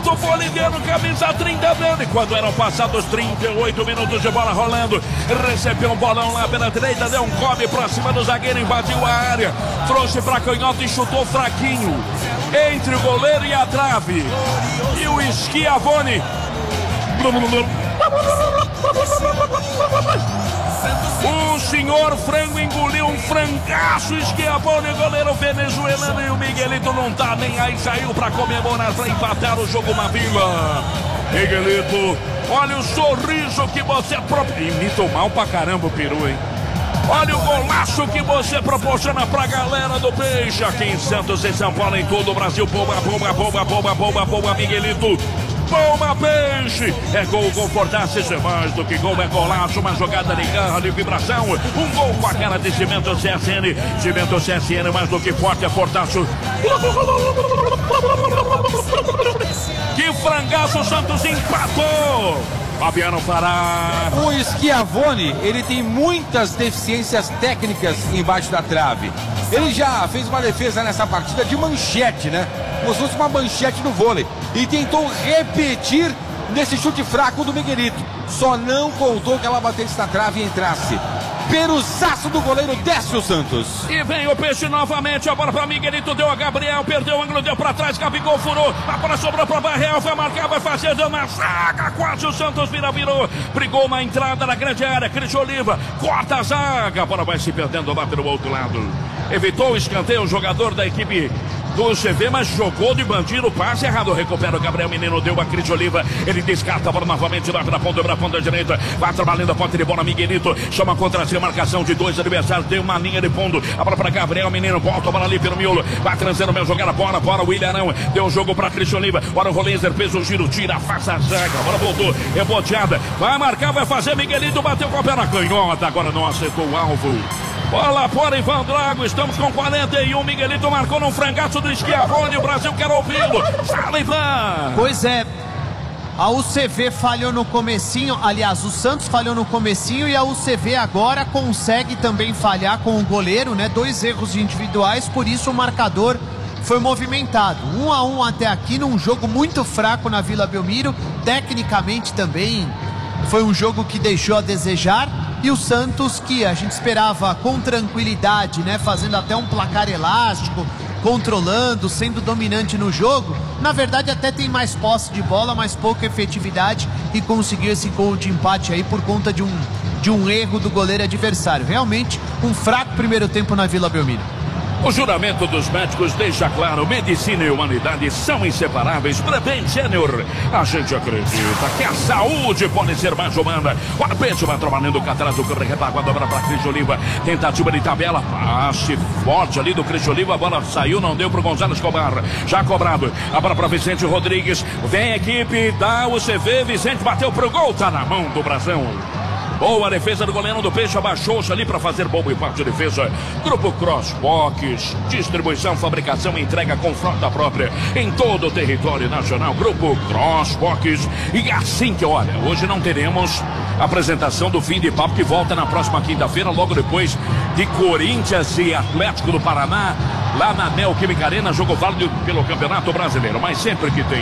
do boliviano, camisa 30 dele. Quando eram passados 38 minutos de bola rolando, recebeu um bolão lá pela direita, deu um come pra cima do zagueiro, invadiu a área, trouxe pra canhota e chutou fraquinho entre o goleiro e a trave. E o Schiavone o senhor frango engoliu um frangaço. Schiavone, goleiro venezuelano, e o Miguelito não tá nem aí, saiu pra comemorar, pra empatar o jogo na Vila. Miguelito, olha o sorriso que você imitou mal pra caramba o peru, hein? Olha o golaço que você proporciona pra galera do Peixe aqui em Santos e São Paulo, em todo o Brasil. Boa, Miguelito. Boa, Peixe. É gol com Fortaço, isso é mais do que gol, é golaço. Uma jogada de garra, de vibração. Um gol com a cara de Cimento CSN. Cimento CSN, mais do que forte, é Fortaço. Que frangaço, o Santos empatou. Fabiano Fará. O Schiavone, ele tem muitas deficiências técnicas embaixo da trave. Ele já fez uma defesa nessa partida de manchete, né? Como se fosse uma manchete do vôlei. E tentou repetir nesse chute fraco do Miguelito. Só não contou que ela batesse na trave e entrasse. Peruzaço do goleiro, desce o Santos. E vem o Peixe novamente, a bola para Miguelito, deu a Gabriel, perdeu o ângulo, deu para trás, Gabigol furou, a bola sobrou para Barreal, vai marcar, vai fazer, deu na zaga, quase o Santos virou, brigou uma entrada na grande área, Cris Oliva, corta a zaga, a bola vai se perdendo lá pelo outro lado. Evitou o escanteio, o jogador da equipe do CV, mas jogou de bandido, passe errado, recupera o Gabriel Menino, deu a Cris Oliva, ele descarta a bola novamente lá pela ponta direita, vai trabalhando a ponta de bola, Miguelito, chama contra si, marcação de dois adversários, deu uma linha de fundo, a bola para Gabriel Menino, volta a bola ali pelo miolo, vai transando, meu jogar a bola, o William, deu o jogo para Cris Oliva, ora o Rolenzer, fez o giro, tira, faça a zaga, a bola voltou, reboteada, vai marcar, vai fazer, Miguelito, bateu com a perna canhota, agora não acertou o alvo. Bola fora, Ivan Drago, estamos com 41, Miguelito marcou num frangaço do Schiavone, o Brasil quer ouvi-lo. Fala, Ivan. Pois é, a UCV falhou no comecinho, aliás, o Santos falhou no comecinho e a UCV agora consegue também falhar com o goleiro, né? 2 erros individuais, por isso o marcador foi movimentado. 1-1 até aqui, num jogo muito fraco na Vila Belmiro, tecnicamente também foi um jogo que deixou a desejar. E o Santos, que a gente esperava com tranquilidade, né, fazendo até um placar elástico, controlando, sendo dominante no jogo, na verdade até tem mais posse de bola, mas pouca efetividade, e conseguiu esse gol de empate aí por conta de um erro do goleiro adversário. Realmente um fraco primeiro tempo na Vila Belmiro. O juramento dos médicos deixa claro, medicina e humanidade são inseparáveis. Prevent Senior, a gente acredita que a saúde pode ser mais humana. O Arpete vai trabalhando cá atrás do câmera retaguarda, agora para Cris Oliva, tentativa de tabela, passe forte ali do Cris Oliva, a bola saiu, não deu para o Gonzalo Escobar, já cobrado, a bola para Vicente Rodrigues, vem a equipe da UCV, Vicente bateu pro gol, tá na mão do Brasão. Boa defesa do goleiro do Peixe, abaixou-se ali para fazer boa e parte de defesa. Grupo Crossbox, distribuição, fabricação e entrega com frota própria em todo o território nacional. Grupo Crossbox. E assim que, olha, hoje não teremos apresentação do Fim de Papo, que volta na próxima quinta-feira, logo depois de Corinthians e Atlético do Paraná, lá na Neoquímica Arena, jogo válido pelo Campeonato Brasileiro. Mas sempre que tem